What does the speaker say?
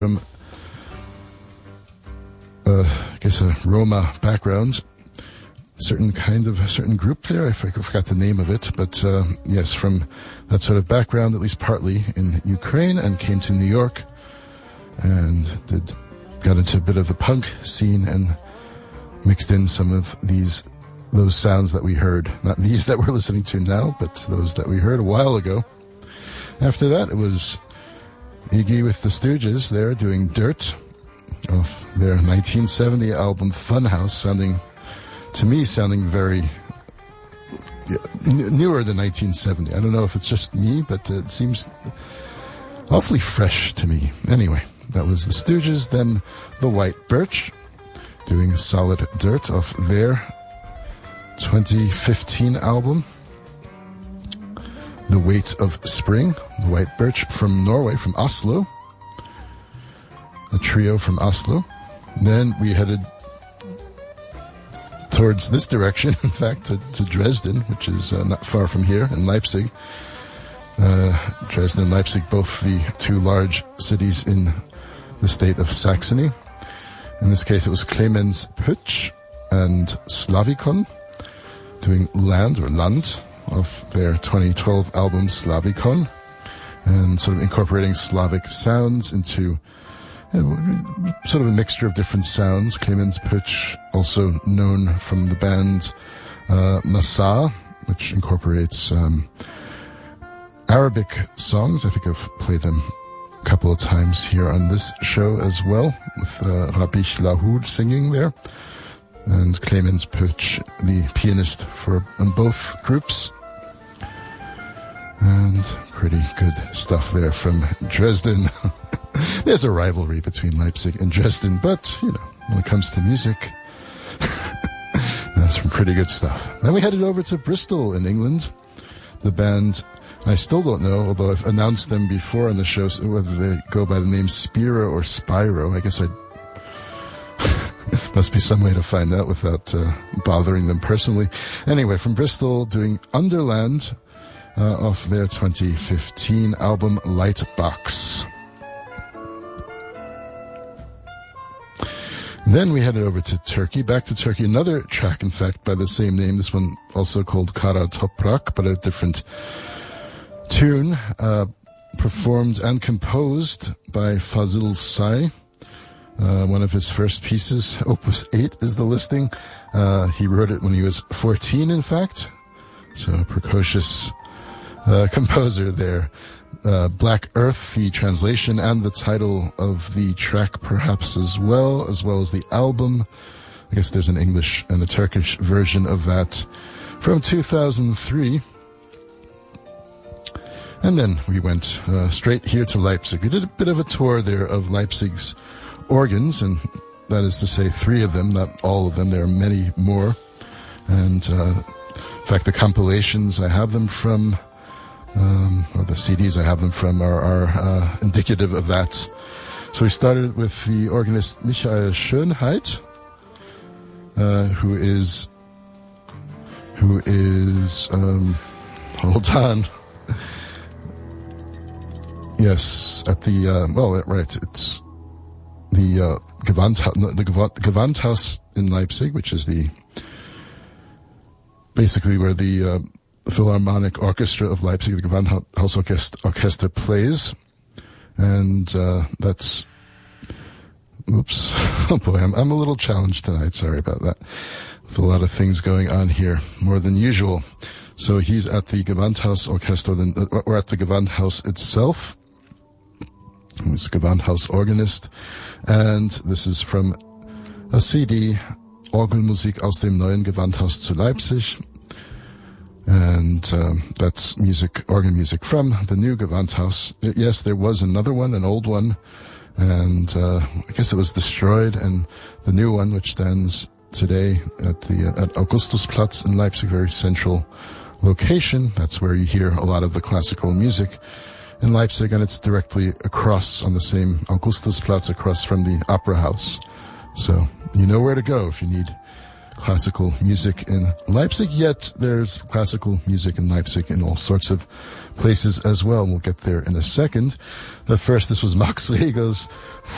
from, I guess, a Roma background. Certain group there. I forgot the name of it, but yes, from that sort of background, at least partly in Ukraine, and came to New York and got into a bit of the punk scene and mixed in some of those sounds that we heard. Not these that we're listening to now, but those that we heard a while ago. After that, it was Iggy with the Stooges there doing Dirt off their 1970 album Funhouse, sounding very newer than 1970. I don't know if it's just me, but it seems awfully fresh to me. Anyway, that was the Stooges. Then the White Birch doing Solid Dirt off their 2015 album The Weight of Spring. The White Birch from Norway, from Oslo. A trio from Oslo. Then we headed towards this direction, in fact, to Dresden, which is not far from here, in Leipzig. Dresden and Leipzig, both the two large cities in the state of Saxony. In this case, it was Clemens Pütsch and Slavikon doing Land of their 2012 album Slavikon, and sort of incorporating Slavic sounds into sort of a mixture of different sounds. Clemens Pütsch, also known from the band Massa, which incorporates Arabic songs. I think I've played them a couple of times here on this show as well, with Rabish Lahoud singing there, and Clemens Pütsch, the pianist in both groups. And pretty good stuff there from Dresden. There's a rivalry between Leipzig and Dresden, but, when it comes to music, that's some pretty good stuff. Then we headed over to Bristol in England. The band, I still don't know, although I've announced them before on the show, whether they go by the name Spira or Spyro. I guess must be some way to find out without bothering them personally. Anyway, from Bristol, doing Underland off their 2015 album Lightbox. Then we headed over to Turkey, back to Turkey. Another track, in fact, by the same name. This one also called Kara Toprak, but a different tune. Performed and composed by Fazıl Say. One of his first pieces, Opus 8 is the listing. He wrote it when he was 14, in fact. So a precocious composer there. Black Earth, the translation and the title of the track perhaps as well as the album. I guess there's an English and a Turkish version of that from 2003. And then we went straight here to Leipzig. We did a bit of a tour there of Leipzig's organs, and that is to say 3 of them, not all of them. There are many more. And in fact, the compilations I have them from, or the CDs I have them from, are indicative of that. So we started with the organist Michael Schönheit, who is hold on. Yes, at the right. It's the Gewandhaus in Leipzig, which is basically where the Philharmonic Orchestra of Leipzig, the Gewandhaus Orchestra, plays. And that's... Oops. Oh boy, I'm a little challenged tonight. Sorry about that. With a lot of things going on here, more than usual. So he's at the Gewandhaus Orchestra, or at the Gewandhaus itself. He's a Gewandhaus organist. And this is from a CD, Orgelmusik aus dem neuen Gewandhaus zu Leipzig. And that's organ music from the new Gewandhaus. Yes, there was another one, an old one, and I guess it was destroyed. And the new one, which stands today at Augustusplatz in Leipzig, very central location. That's where you hear a lot of the classical music in Leipzig, and it's directly across on the same Augustusplatz, across from the Opera House. So you know where to go if you need classical music in Leipzig, yet there's classical music in Leipzig in all sorts of places as well, and we'll get there in a second. But first, this was Max Reger's